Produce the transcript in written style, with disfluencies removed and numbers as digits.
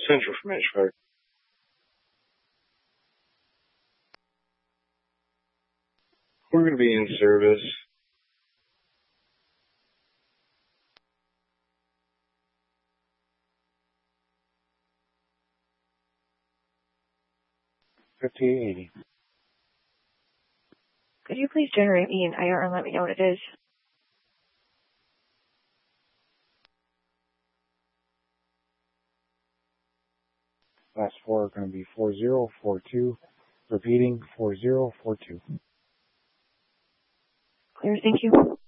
Central from Edgewater. We're going to be in service. $58.80. Could you please generate me an IR and let me know what it is? Last four are going to be 4042. Repeating 4042. Clear, thank you.